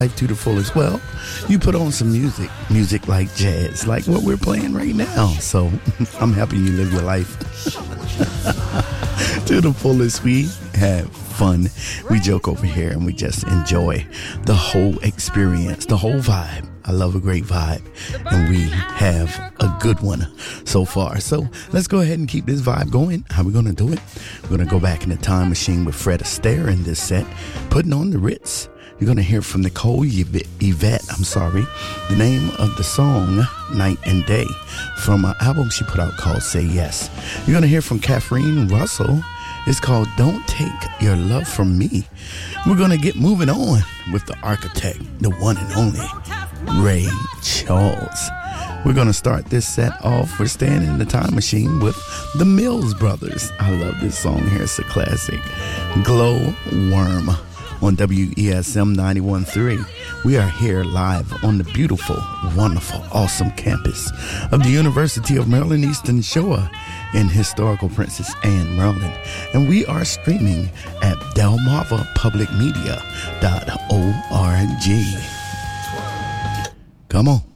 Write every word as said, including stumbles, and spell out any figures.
life to the fullest. Well, you put on some music, music like jazz, like what we're playing right now. So I'm happy you live your life to the fullest. We have fun. We joke over here and we just enjoy the whole experience, the whole vibe. I love a great vibe, and we have a good one so far. So let's go ahead and keep this vibe going. How are we going to do it? We're going to go back in the time machine with Fred Astaire in this set, putting on the Ritz. You're going to hear from Nicole Yvette, I'm sorry, the name of the song, Night and Day, from an album she put out called Say Yes. You're going to hear from Kathleen Russell. It's called Don't Take Your Love From Me. We're going to get moving on with the architect, the one and only Ray Charles. We're going to start this set off. We're staying in the time machine with the Mills Brothers. I love this song here. It's a classic. Glow Worm on W E S M ninety-one point three. We are here live on the beautiful, wonderful, awesome campus of the University of Maryland Eastern Shore in historical Princess Anne, Maryland. And we are streaming at delmarva public media dot org. Come on.